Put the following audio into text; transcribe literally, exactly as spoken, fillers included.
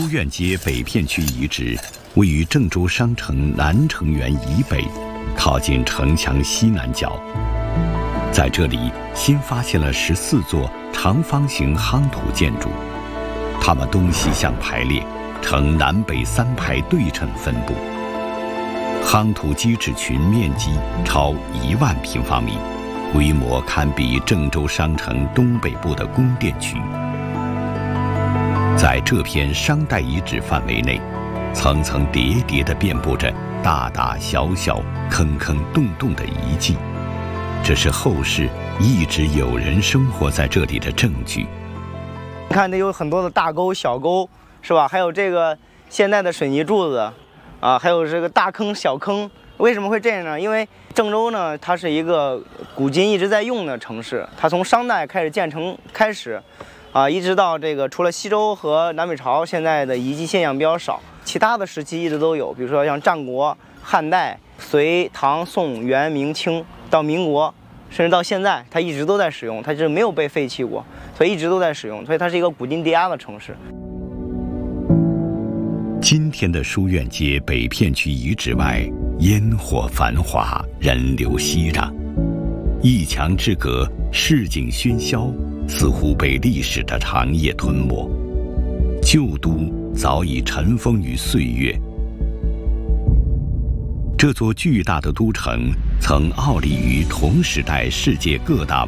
书院街北片区遗址位于郑州商城南城垣以北，靠近城墙西南角。在这里新发现了十四座长方形夯土建筑，它们东西向排列，呈南北三排对称分布。夯土基质群面积超一万平方米，规模堪比郑州商城东北部的宫殿区。在这片商代遗址范围内，层层叠叠地遍布着大大小小、坑坑洞洞的遗迹，这是后世一直有人生活在这里的证据。 你看，这有很多的大沟、小沟，是吧？还有这个现代的水泥柱子，啊，还有这个大坑、小坑。为什么会这样呢？因为郑州呢，它是一个古今一直在用的城市，它从商代开始建成开始。啊，一直到这个除了西周和南北朝，现在的遗迹现象比较少，其他的时期一直都有，比如说像战国、汉代、隋、唐、宋、元、明清到民国，甚至到现在，它一直都在使用，它是没有被废弃过，所以一直都在使用，所以它是一个古今叠压的城市。 今天的书院街北片区遗址外，烟火繁华，人流熙攘，一墙之隔，市井喧嚣，似乎被历史的长夜吞没，旧都早已尘封于岁月。这座巨大的都城曾傲立于同时代世界各大